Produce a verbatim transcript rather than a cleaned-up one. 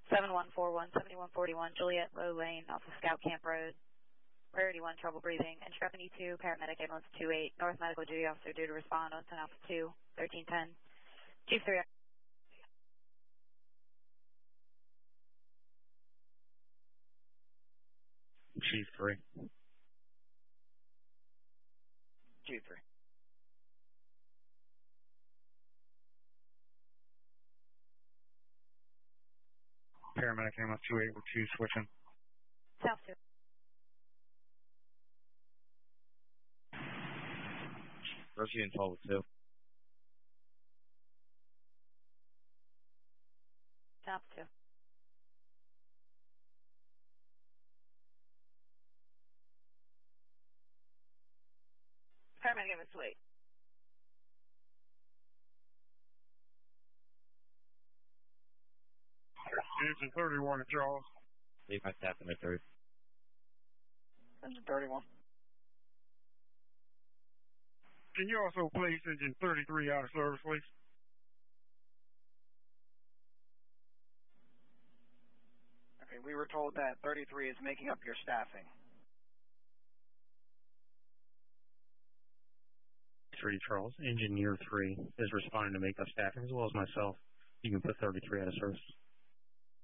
seven one four one, seven one four one, Juliet Low Lane off of Scout Camp Road. Priority one, trouble breathing. Intrepid two, paramedic ambulance two eight, North Medical Duty Officer due to respond on ten Alpha two, thirteen ten. Chief three. Chief three. Chief three. Paramedic ambulance two eight, we're two switching. South two. Proceeding twelve two. South two. Paramedic ambulance two eight. Engine thirty-one at Jaws. Leave my staff in the third. Engine thirty-one. Can you also place engine thirty-three out of service, please? Okay, we were told that thirty-three is making up your staffing. three Charles, engineer three is responding to make up staffing as well as myself. You can put thirty-three out of service.